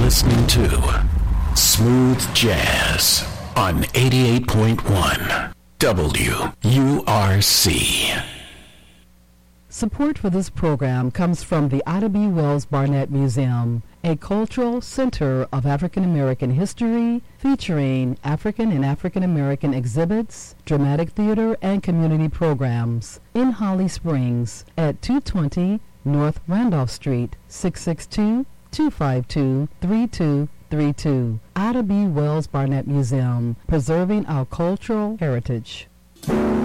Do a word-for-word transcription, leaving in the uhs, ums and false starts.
listening to Smooth Jazz on eighty-eight point one W U R C. Support for this program comes from the Ida B. Wells Barnett Museum, a cultural center of African American history featuring African and African American exhibits, dramatic theater, and community programs in Holly Springs at two twenty North Randolph Street, six six two, two five two, three two three two. Ida B. Wells Barnett Museum, preserving our cultural heritage.